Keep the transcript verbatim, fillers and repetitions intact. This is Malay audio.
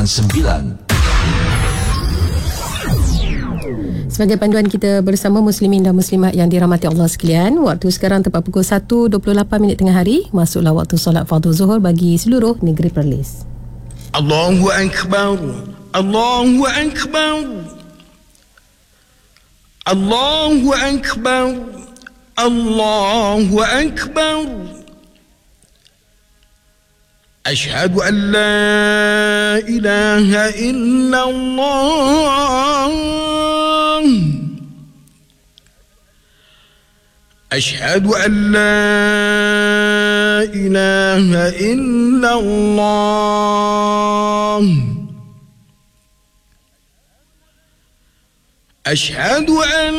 sembilan. Sebagai panduan kita bersama muslimin dan muslimat yang dirahmati Allah sekalian, waktu sekarang tepat pukul satu dua puluh lapan minit tengah hari. Masuklah waktu solat fardu zuhur bagi seluruh negeri Perlis. Allahu Akbar, Allahu Akbar, Allahu Akbar, Allahu Akbar. أشهد أن لا إله إلا الله أشهد أن لا إله إلا الله أشهد أن